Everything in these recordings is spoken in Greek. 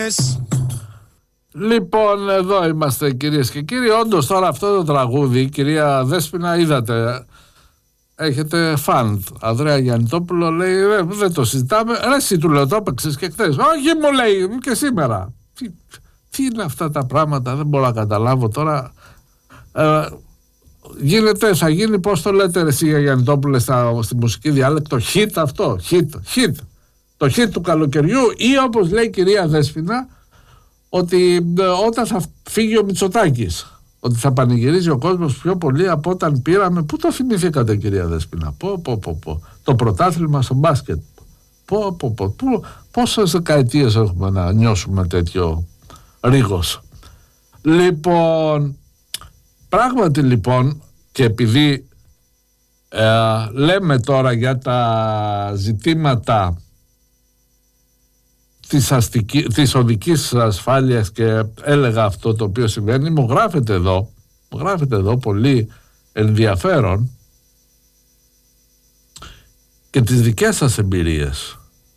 Λοιπόν, εδώ είμαστε κυρίες και κύριοι. Όντως τώρα αυτό το τραγούδι, κυρία Δέσποινα, είδατε, έχετε φαν. Ανδρέα Γιαννητόπουλο λέει, δεν το συζητάμε. Ρε εσύ, του λέω, το έπαιξες και χθες. Όχι, μου λέει, και σήμερα. Τι είναι αυτά τα πράγματα, δεν μπορώ να καταλάβω τώρα. Θα γίνει, πώς το λέτε εσύ Γιαννητόπουλε στη μουσική διάλεκτο, hit αυτό, hit. Το hit του καλοκαιριού, ή όπως λέει η κυρία Δέσποινα, ότι όταν θα φύγει ο Μητσοτάκης, ότι θα πανηγυρίζει ο κόσμος πιο πολύ από όταν πήραμε. Πού το θυμηθήκατε, κυρία Δέσποινα? Το πρωτάθλημα στο μπάσκετ. Πόσες δεκαετίες έχουμε να νιώσουμε τέτοιο ρίγος? Λοιπόν, πράγματι λοιπόν, και επειδή λέμε τώρα για τα ζητήματα της οδικής ασφάλειας και έλεγα αυτό το οποίο συμβαίνει, μου γράφετε εδώ πολύ ενδιαφέρον και τις δικές σας εμπειρίες.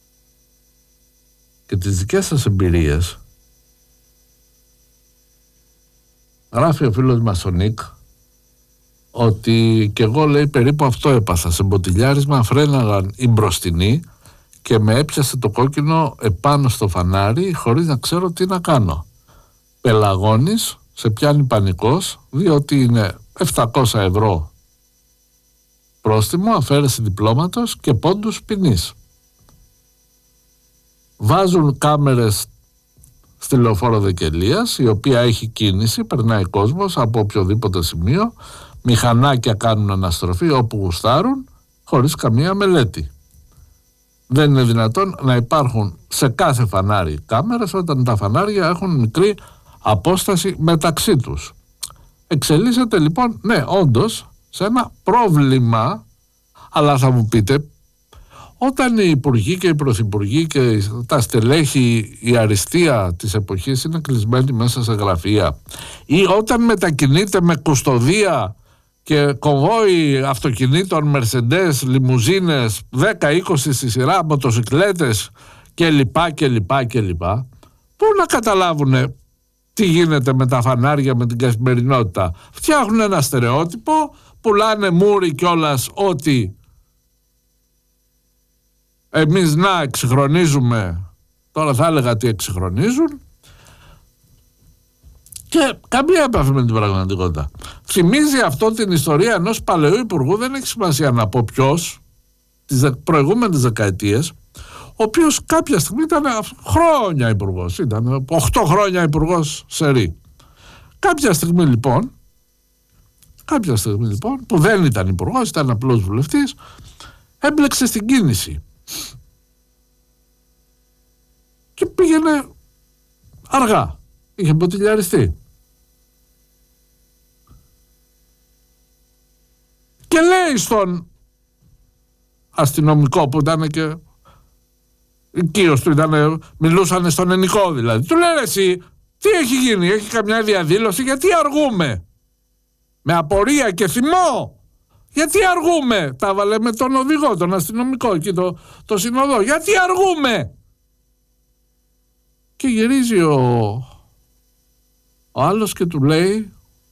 Γράφει ο φίλος μας ο Νίκ ότι και εγώ, λέει, περίπου αυτό έπαθα. Σε μποτιλιάρισμα φρέναγαν οι μπροστινοί και με έπιασε το κόκκινο επάνω στο φανάρι χωρίς να ξέρω τι να κάνω. Πελαγώνεις, σε πιάνει πανικός, διότι είναι 700 ευρώ πρόστιμο, αφαίρεση διπλώματος και πόντους ποινής. Βάζουν κάμερες στη λεωφόρο Δεκελίας, η οποία έχει κίνηση, περνάει κόσμος από οποιοδήποτε σημείο, μηχανάκια κάνουν αναστροφή όπου γουστάρουν, χωρίς καμία μελέτη. Δεν είναι δυνατόν να υπάρχουν σε κάθε φανάρι κάμερες όταν τα φανάρια έχουν μικρή απόσταση μεταξύ τους. Εξελίσσεται λοιπόν, ναι, όντως, σε ένα πρόβλημα, αλλά θα μου πείτε, όταν οι υπουργοί και οι πρωθυπουργοί και τα στελέχη, η αριστεία της εποχής είναι κλεισμένοι μέσα σε γραφεία, ή όταν μετακινείται με κουστοδία και κοβόι αυτοκινήτων, μερσεντές, λιμουζίνες, 10-20 στη σειρά, μοτοσικλέτες κλπ. Πού να καταλάβουνε τι γίνεται με τα φανάρια, με την καθημερινότητα? Φτιάχνουν ένα στερεότυπο, πουλάνε μούρι κιόλας ότι εμείς να εξυγχρονίζουμε. Τώρα θα έλεγα τι εξυγχρονίζουν, και καμία επαφή με την πραγματικότητα. Θυμίζει αυτό την ιστορία ενός παλαιού υπουργού, δεν έχει σημασία να πω ποιος, τις προηγούμενες δεκαετίες, ο οποίος κάποια στιγμή ήταν χρόνια υπουργός, ήταν 8 χρόνια υπουργός σερί. Κάποια στιγμή λοιπόν, που δεν ήταν υπουργός, ήταν απλός βουλευτής, έμπλεξε στην κίνηση και πήγαινε αργά, είχε μποτιλιαριστεί. Και λέει στον αστυνομικό που ήταν και οικείος του, μιλούσαν στον ενικό δηλαδή, του λέει, εσύ τι έχει γίνει, έχει καμιά διαδήλωση, γιατί αργούμε? Με απορία και θυμό, γιατί αργούμε? Τα βάλε με τον οδηγό, τον αστυνομικό εκεί, το συνοδό, γιατί αργούμε? Και γυρίζει ο άλλος και του λέει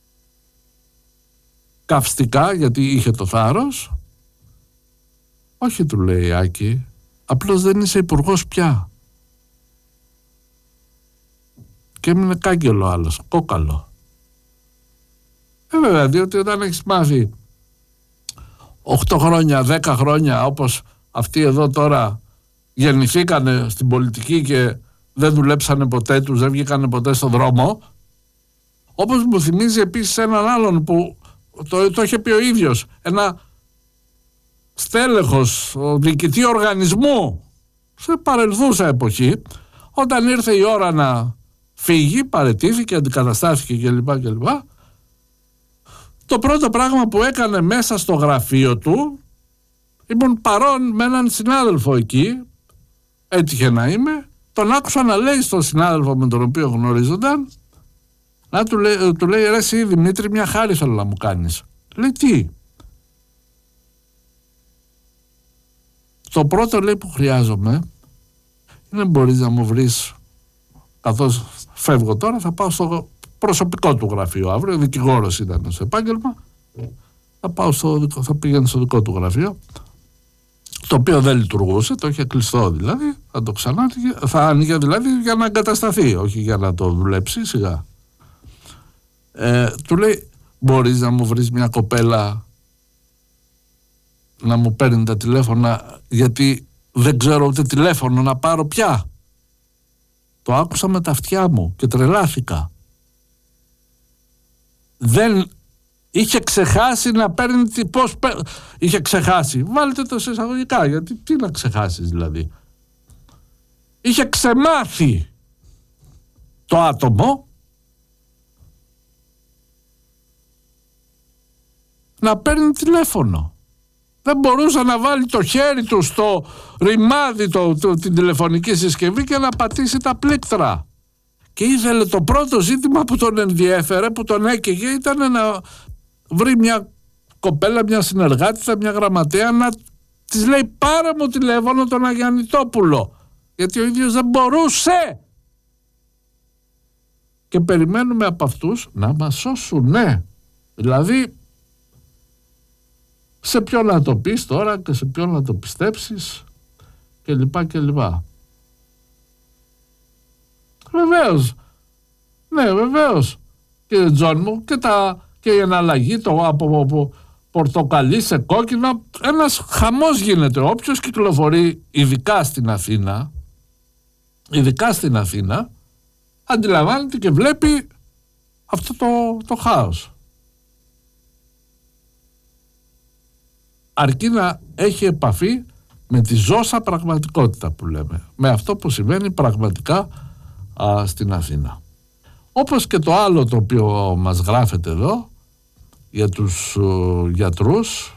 καυστικά, γιατί είχε το θάρρος, όχι, του λέει, Άκη, απλώς δεν είσαι υπουργός πια. Και έμεινε κάγκελο άλλος, κόκαλο. Βέβαια, διότι όταν έχεις μάθει 8 χρόνια, 10 χρόνια, όπως αυτοί εδώ τώρα γεννηθήκανε στην πολιτική και δεν δουλέψανε ποτέ τους, δεν βγήκανε ποτέ στον δρόμο, όπως μου θυμίζει επίσης έναν άλλον που το είχε πει ο ίδιος, ένα στέλεχος, διοικητή οργανισμού σε παρελθούσα εποχή, όταν ήρθε η ώρα να φύγει, παραιτήθηκε, αντικαταστάθηκε κλπ. Το πρώτο πράγμα που έκανε μέσα στο γραφείο του, ήμουν παρόν με έναν συνάδελφο εκεί, έτυχε να είμαι, τον άκουσα να λέει στον συνάδελφο με τον οποίο γνωρίζονταν, του λέει, ρε εσύ Δημήτρη, μια χάρη θέλω να μου κάνεις. Λέει, τι? Το πρώτο, λέει, που χρειάζομαι είναι, μπορείς να μου βρεις καθώς φεύγω τώρα θα πάω στο προσωπικό του γραφείο αύριο, δικηγόρος ήταν στο επάγγελμα, θα πήγαινε στο δικό του γραφείο, το οποίο δεν λειτουργούσε, το είχε κλειστό δηλαδή, θα άνοιγε δηλαδή για να εγκατασταθεί, όχι για να το δουλέψει σιγά. Του λέει, μπορείς να μου βρεις μια κοπέλα να μου παίρνει τα τηλέφωνα, γιατί δεν ξέρω ούτε τηλέφωνο να πάρω πια. Το άκουσα με τα αυτιά μου και τρελάθηκα. Δεν είχε ξεχάσει να παίρνει είχε ξεχάσει, βάλτε το σε εισαγωγικά, γιατί τι να ξεχάσεις δηλαδή. Είχε ξεμάθει το άτομο να παίρνει τηλέφωνο. Δεν μπορούσε να βάλει το χέρι του στο ρημάδι την τηλεφωνική συσκευή και να πατήσει τα πλήκτρα. Και ήθελε, το πρώτο ζήτημα που τον ενδιέφερε, που τον έκαιγε, ήταν να βρει μια κοπέλα, μια συνεργάτησα, μια γραμματέα, να της λέει πάρε μου τηλέφωνο τον Αγιαννητόπουλο, γιατί ο ίδιος δεν μπορούσε. Και περιμένουμε από αυτούς να μας σώσουν, ναι. Δηλαδή, σε ποιον να το πεις τώρα και σε ποιον να το πιστέψεις και λοιπά και λοιπά. Βεβαίως, ναι βεβαίως κύριε Τζον μου, και η εναλλαγή από πορτοκαλί σε κόκκινο, ένας χαμός γίνεται. Όποιος κυκλοφορεί ειδικά στην Αθήνα αντιλαμβάνεται και βλέπει αυτό το χάος. Αρκεί να έχει επαφή με τη ζώσα πραγματικότητα που λέμε, με αυτό που συμβαίνει πραγματικά στην Αθήνα. Όπως και το άλλο το οποίο μας γράφεται εδώ για τους γιατρούς,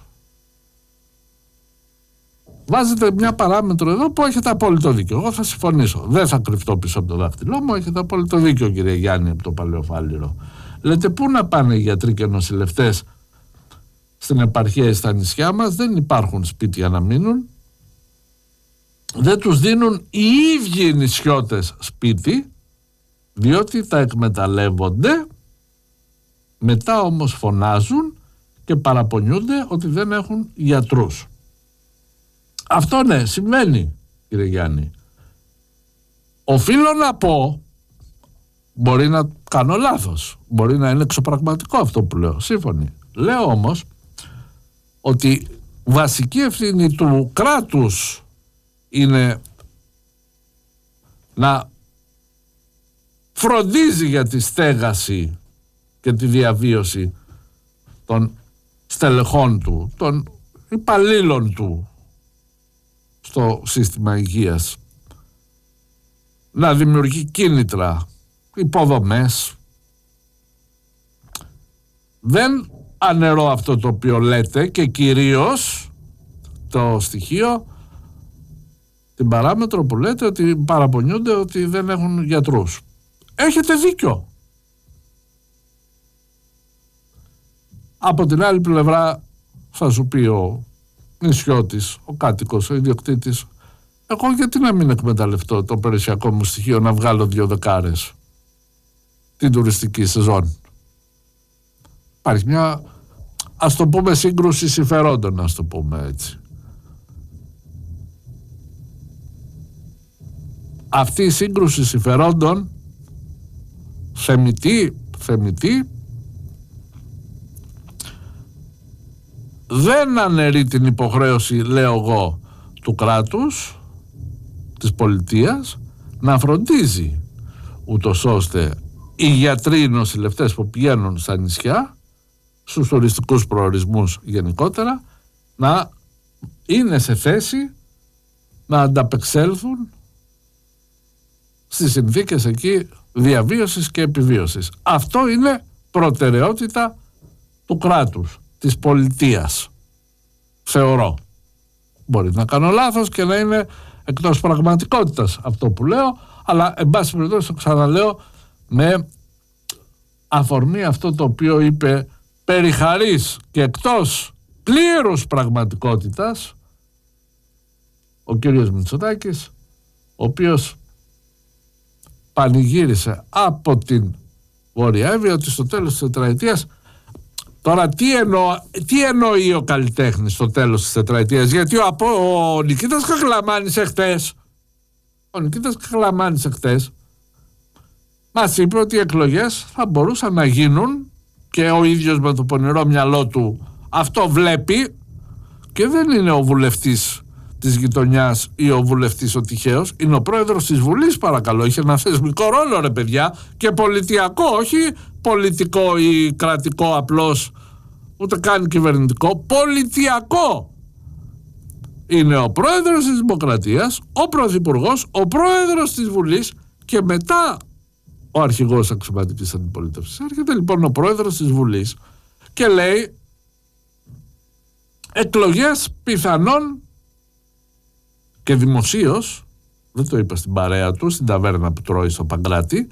βάζετε μια παράμετρο εδώ που έχετε απόλυτο δίκιο. Εγώ θα συμφωνήσω, δεν θα κρυφτώ πίσω από το δάχτυλό μου, έχετε απόλυτο δίκιο κύριε Γιάννη από το Παλαιοφάλιρο. Λέτε, πού να πάνε οι γιατροί και νοσηλευτές στην επαρχία ή στα νησιά μας? Δεν υπάρχουν σπίτια να μείνουν, δεν τους δίνουν οι ίδιοι οι νησιώτες σπίτι, διότι τα εκμεταλλεύονται, μετά όμως φωνάζουν και παραπονιούνται ότι δεν έχουν γιατρούς. Αυτό ναι, συμβαίνει κύριε Γιάννη. Οφείλω να πω, μπορεί να κάνω λάθος, μπορεί να είναι εξωπραγματικό αυτό που λέω, σύμφωνοι. Λέω όμως ότι βασική ευθύνη του κράτους είναι να φροντίζει για τη στέγαση και τη διαβίωση των στελεχών του, των υπαλλήλων του στο σύστημα υγείας, να δημιουργεί κίνητρα, υποδομές. Δεν ανερώ αυτό το οποίο λέτε και κυρίως το στοιχείο, την παράμετρο που λέτε ότι παραπονιούνται ότι δεν έχουν γιατρούς. Έχετε δίκιο. Από την άλλη πλευρά θα σου πει ο νησιώτης, ο κάτοικος, ο ιδιοκτήτης, εγώ γιατί να μην εκμεταλλευτώ το περιουσιακό μου στοιχείο να βγάλω 2 δεκάρες την τουριστική σεζόν. Υπάρχει μια, ας το πούμε, σύγκρουση συμφερόντων, ας το πούμε έτσι. Αυτή η σύγκρουση συμφερόντων θεμιτή δεν αναιρεί την υποχρέωση, λέω εγώ, του κράτους, της πολιτείας, να φροντίζει ούτως ώστε οι γιατροί, οι νοσηλευτές που πηγαίνουν στα νησιά, στους τουριστικούς προορισμούς γενικότερα, να είναι σε θέση να ανταπεξέλθουν στις συνθήκες εκεί διαβίωσης και επιβίωσης. Αυτό είναι προτεραιότητα του κράτους, της πολιτείας, θεωρώ. Μπορεί να κάνω λάθος και να είναι εκτός πραγματικότητας αυτό που λέω, αλλά εν πάση περιπτώσει το ξαναλέω με αφορμή αυτό το οποίο είπε περιχαρής και εκτός πλήρους πραγματικότητας ο κύριος Μητσοτάκης, ο οποίος πανηγύρισε από την Βόρεια Εύβοια ότι στο τέλος της τετραετίας. Τώρα τι εννοεί ο καλλιτέχνης στο τέλος της τετραετίας? Γιατί ο Νικήτας Καχλαμάνης εχθές μας είπε ότι οι εκλογές θα μπορούσαν να γίνουν, και ο ίδιος με το πονηρό μυαλό του αυτό βλέπει, και δεν είναι ο βουλευτής της γειτονιάς ή ο βουλευτής ο τυχαίος, είναι ο πρόεδρος της Βουλής, παρακαλώ. Είχε ένα θεσμικό ρόλο, ρε παιδιά, και πολιτιακό, όχι πολιτικό ή κρατικό απλώς, ούτε καν κυβερνητικό, πολιτιακό. Είναι ο πρόεδρος της Δημοκρατίας, ο πρωθυπουργός, ο πρόεδρος της Βουλής και μετά ο αρχηγός αξιωματικής αντιπολίτευσης. Έρχεται λοιπόν ο πρόεδρος της Βουλής και λέει εκλογές πιθανόν, και δημοσίως, δεν το είπε στην παρέα του, στην ταβέρνα που τρώει στο Παγκράτη,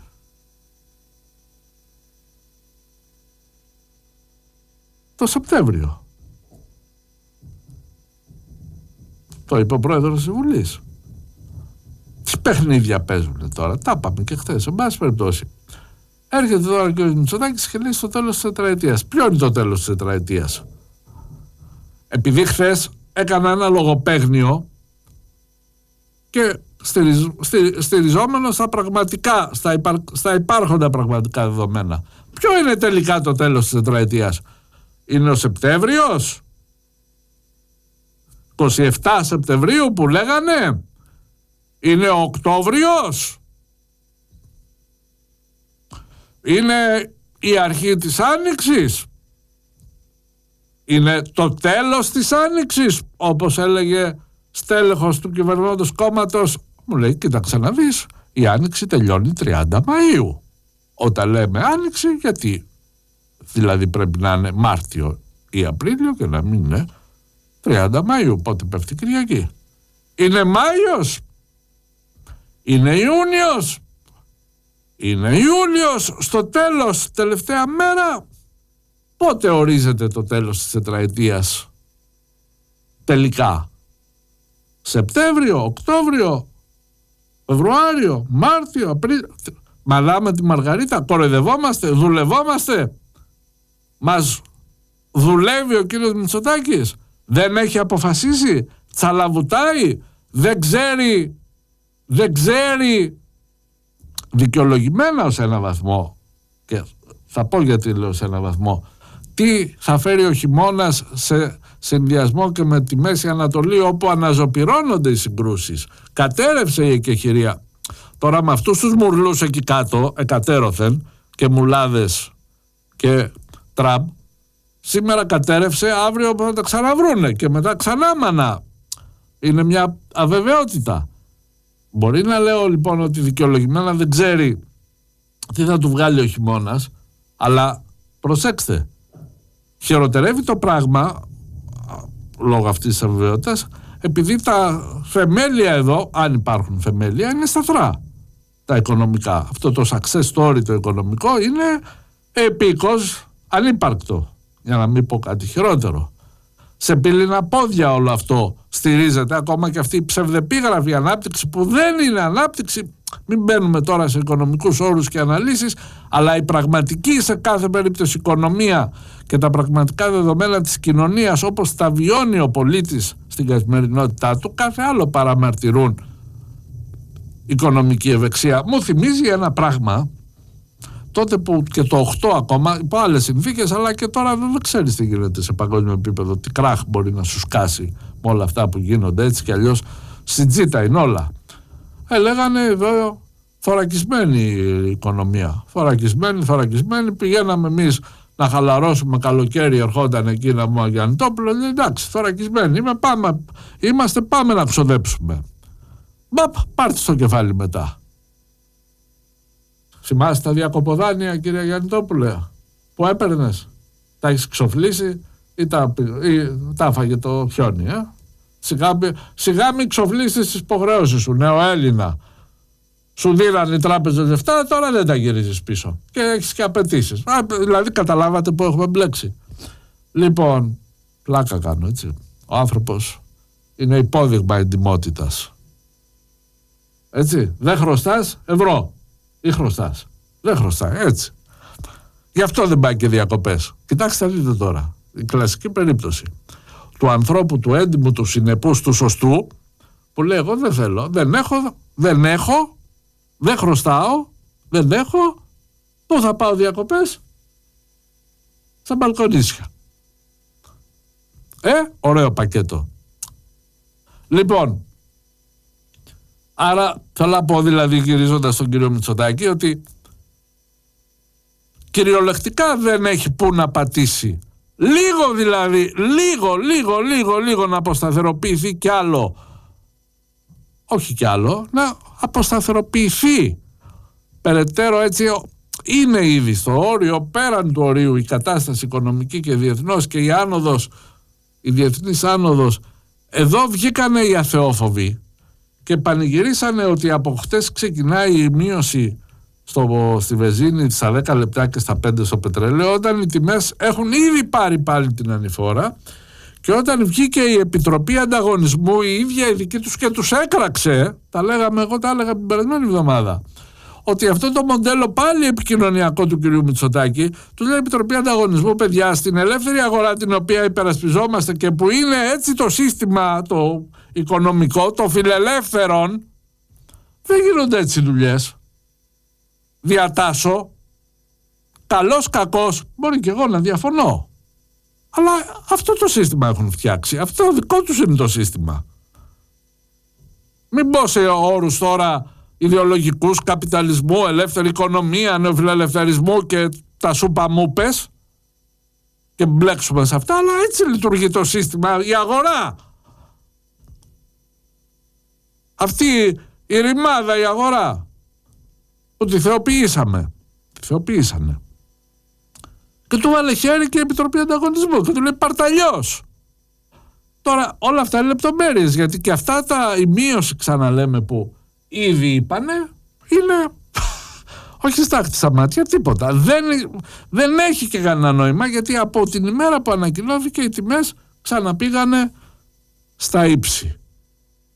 το Σεπτέμβριο. Το είπε ο πρόεδρος της Βουλής. Τι παιχνίδια παίζουν τώρα? Τα είπαμε και χθες. Εν πάση περιπτώσει, έρχεται τώρα και ο Μητσοτάκης και λέει στο τέλος της τετραετίας. Ποιο είναι το τέλος της τετραετίας? Επειδή χθες έκανα ένα λογοπαίγνιο και στηριζόμενο στα πραγματικά, στα υπάρχοντα πραγματικά δεδομένα. Ποιο είναι τελικά το τέλος της τετραετίας? Είναι ο Σεπτέμβριος? 27 Σεπτεμβρίου που λέγανε? Είναι ο Οκτώβριος? Είναι η αρχή της Άνοιξης? Είναι το τέλος της Άνοιξης, όπως έλεγε στέλεχος του κυβερνώντος κόμματος? Μου λέει, κοίταξε να δεις, η Άνοιξη τελειώνει 30 Μαΐου. Όταν λέμε Άνοιξη, γιατί δηλαδή πρέπει να είναι Μάρτιο ή Απρίλιο και να μην είναι 30 Μαΐου, πότε πέφτει Κυριακή? Είναι Μάιος? Είναι Ιούνιος? Είναι Ιούλιος? Στο τέλος, τελευταία μέρα? Πότε ορίζεται το τέλος της τετραετίας τελικά? Σεπτέμβριο, Οκτώβριο, Φεβρουάριο, Μάρτιο, Απρίλιο? Μαλάμε τη Μαργαρίτα? Κοροϊδευόμαστε? Δουλευόμαστε? Μας δουλεύει ο κύριος Μητσοτάκης? Δεν έχει αποφασίσει? Τσαλαβουτάει? Δεν ξέρει δικαιολογημένα ως ένα βαθμό, και θα πω γιατί λέω σε ένα βαθμό, τι θα φέρει ο χειμώνας σε συνδυασμό και με τη Μέση Ανατολή, όπου αναζωπυρώνονται οι συγκρούσεις. Κατέρευσε η εκεχηρία. Τώρα με αυτούς τους μουρλούς εκεί κάτω, εκατέρωθεν, και μουλάδες και Τραμπ, σήμερα κατέρευσε, αύριο θα τα ξαναβρούνε και μετά ξανά μανά. Είναι μια αβεβαιότητα. Μπορεί να λέω λοιπόν ότι δικαιολογημένα δεν ξέρει τι θα του βγάλει ο χειμώνας, αλλά προσέξτε, χειροτερεύει το πράγμα λόγω αυτής της αβεβαιότητας, επειδή τα θεμέλια εδώ, αν υπάρχουν θεμέλια, είναι σταθρά τα οικονομικά. Αυτό το success story το οικονομικό είναι επίκως ανύπαρκτο, για να μην πω κάτι χειρότερο. Σε πύληνα πόδια όλο αυτό στηρίζεται, ακόμα και αυτή η ψευδεπίγραφη ανάπτυξη που δεν είναι ανάπτυξη. Μην μπαίνουμε τώρα σε οικονομικούς όρους και αναλύσεις, αλλά η πραγματική σε κάθε περίπτωση οικονομία και τα πραγματικά δεδομένα της κοινωνίας όπως τα βιώνει ο πολίτης στην καθημερινότητά του, κάθε άλλο παραμαρτυρούν οικονομική ευεξία. Μου θυμίζει ένα πράγμα, τότε που και το 8 ακόμα, υπό άλλες συνθήκες, αλλά και τώρα δεν ξέρεις τι γίνεται σε παγκόσμιο επίπεδο, τι κράχ μπορεί να σου σκάσει με όλα αυτά που γίνονται, έτσι κι αλλιώς στην τζίτα είναι όλα. Λέγανε εδώ θωρακισμένη η οικονομία, θωρακισμένη, πηγαίναμε εμείς να χαλαρώσουμε καλοκαίρι, ερχόταν εκεί να μου Αγιαννητόπουλο, λέει εντάξει θωρακισμένοι πάμε να ξοδέψουμε. Πάρτε στο κεφάλι μετά. Θυμάστε τα διακοποδάνεια, κύριε Αγιαννητόπουλε, που έπαιρνες? Τα έχεις ξοφλήσει ή τα έφαγε το χιόνι? Σιγά μην ξοφλήσεις τις υποχρεώσεις σου, νεοέλληνα. Σου δίνανε οι τράπεζες λεφτά, τώρα δεν τα γυρίζεις πίσω και έχεις και απαιτήσεις. Δηλαδή καταλάβατε που έχουμε μπλέξει. Λοιπόν, πλάκα κάνω, έτσι. Ο άνθρωπος είναι υπόδειγμα εντιμότητας. Έτσι, δεν χρωστάς ευρώ. ή χρωστάς? Δεν χρωστάει, έτσι. Γι' αυτό δεν πάει και διακοπές. Κοιτάξτε, δείτε τώρα. Η κλασική περίπτωση του ανθρώπου, του έντιμου, του συνεπούς, του σωστού, που λέει: εγώ δεν θέλω, δεν έχω, δεν χρωστάω, δεν έχω. Πού θα πάω διακοπές? Στα μπαλκονίσια. Ωραίο πακέτο. Λοιπόν, άρα θέλω να πω, δηλαδή, γυρίζοντας τον κύριο Μητσοτάκη, ότι κυριολεκτικά δεν έχει πού να πατήσει. Λίγο δηλαδή, λίγο να αποσταθεροποιηθεί κι άλλο. Όχι κι άλλο, να αποσταθεροποιηθεί περαιτέρω, έτσι. Είναι ήδη στο όριο, πέραν του ορίου, η κατάσταση οικονομική και διεθνώς και η διεθνής άνοδος. Εδώ βγήκανε οι αθεόφοβοι και πανηγυρίσανε ότι από χτες ξεκινάει η μείωση στη βενζίνη στα 10 λεπτά και στα 5 στο πετρέλαιο, όταν οι τιμές έχουν ήδη πάρει πάλι την ανηφόρα, και όταν βγήκε η Επιτροπή Ανταγωνισμού, η ίδια η δική τους, και τους έκραξε, εγώ τα έλεγα την περασμένη εβδομάδα, ότι αυτό το μοντέλο πάλι επικοινωνιακό του κυρίου Μητσοτάκη, του λέει η Επιτροπή Ανταγωνισμού: παιδιά, στην ελεύθερη αγορά την οποία υπερασπιζόμαστε και που είναι έτσι το σύστημα το οικονομικό, το φιλελεύθερον, δεν γίνονται έτσι δουλειές. Διατάσσω, καλός κακός, μπορεί και εγώ να διαφωνώ, αλλά αυτό το σύστημα έχουν φτιάξει, αυτό δικό τους είναι το σύστημα. Μην πω σε όρους τώρα ιδεολογικούς, καπιταλισμού, ελεύθερη οικονομία, νεοφιλελευθερισμού και τα σούπα μούπες και μπλέξουμε σε αυτά, αλλά έτσι λειτουργεί το σύστημα, η αγορά. Αυτή η ρημάδα, η αγορά, που τη θεοποιήσανε. Και του βάλε χέρι και η Επιτροπή Ανταγωνισμού και του λέει: παρταλιός. Τώρα όλα αυτά είναι λεπτομέρειες, γιατί και αυτά η μείωση, ξαναλέμε, που ήδη είπανε, είναι όχι στάχτη στα μάτια, τίποτα. Δεν έχει και κανένα νόημα, γιατί από την ημέρα που ανακοινώθηκε οι τιμές ξαναπήγανε στα ύψη.